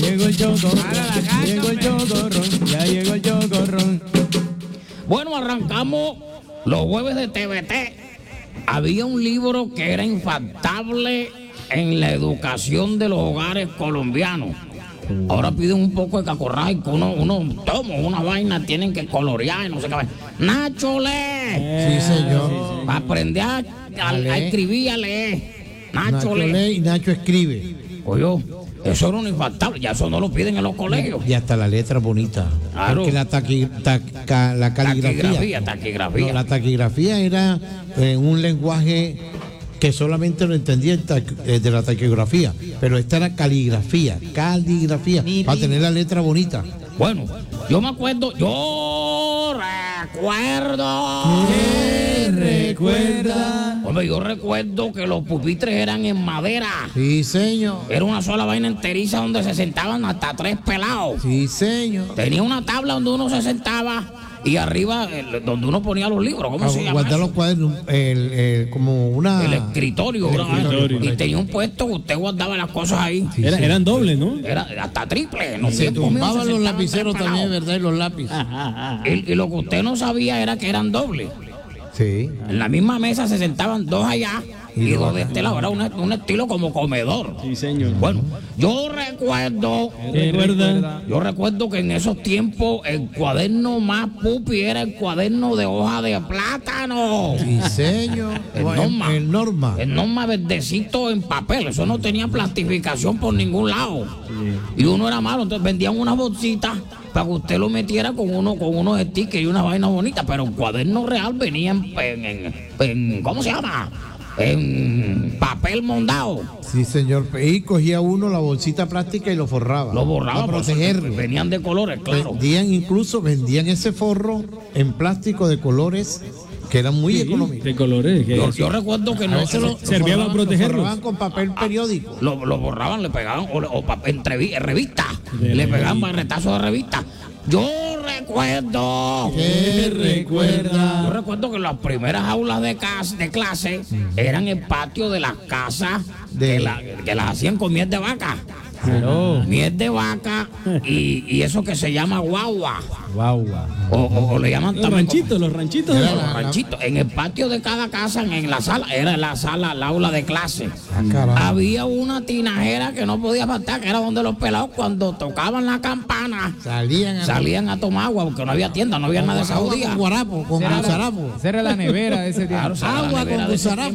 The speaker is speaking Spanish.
llegó el chocorrón, llegó el chocorrón, ya llegó el chocorrón. Bueno, arrancamos los jueves de TVT. Había un libro que era infaltable en la educación de los hogares colombianos. Ahora piden un poco de cacorray, que uno toma una vaina, tienen que colorear y no sé qué. Nacho lee. Sí, señor. Para aprender a escribir y a leer. Nacho lee. Y Nacho escribe. Oye, eso era un infaltable, ya eso no lo piden en los colegios. Y hasta la letra bonita. Claro. Porque la caligrafía. Taquigrafía. No, la taquigrafía era un lenguaje que solamente lo entendía de la taquigrafía, pero esta era caligrafía, para tener la letra bonita. Bueno, yo recuerdo. ¿Qué recuerda? Hombre, yo recuerdo que los pupitres eran en madera. Sí, señor. Era una sola vaina enteriza donde se sentaban hasta 3 pelados. Sí, señor. Tenía una tabla donde uno se sentaba y arriba donde uno ponía los libros. ¿Cómo se llama Guardar eso? los cuadernos, como una... El escritorio. Y tenía un puesto que usted guardaba las cosas ahí. Sí, Eran dobles, ¿no? Era hasta triple. No Se sé, tumbaban los sentaban lapiceros 3 también, pelados. ¿verdad? Y los lápices. Y lo que usted no sabía era que eran dobles. Sí. En la misma mesa se sentaban 2 allá y 2 de este lado. Era un estilo como comedor. Sí, señor. Bueno, yo recuerdo que en esos tiempos el cuaderno más pupi era el cuaderno de hoja de plátano. Sí, señor. El Norma. El Norma verdecito en papel. Eso no tenía plastificación por ningún lado. Y uno era malo. Entonces vendían unas bolsitas para que usted lo metiera con unos stickers y una vaina bonita. Pero el cuaderno real venía en ¿cómo se llama? En papel mondado. Sí, señor. Y cogía uno la bolsita plástica y lo forraba. Lo borraba para protegerlo. Venían de colores, claro. Vendían ese forro en plástico de colores que eran muy económicos. De colores. Yo recuerdo que no servía para protegerlos. Lo forraban con papel periódico. lo borraban, le pegaban en revista. Le pegaban barretazos de revista. Yo recuerdo. ¿Qué recuerda? Yo recuerdo que las primeras aulas de clase eran el patio de las casas que las hacían con miel de vaca. Miel de vaca y eso que se llama guagua. O le llaman Los ranchitos. los ranchitos. En el patio de cada casa, en la sala, era la aula de clase. Había una tinajera que no podía faltar, que era donde los pelados cuando tocaban la campana salían a tomar agua, porque no había tienda, no había nada de esa judía. Con guarapo, con gusarapo. Esa era la nevera de ese tiempo. Claro, Agua con gusarapo.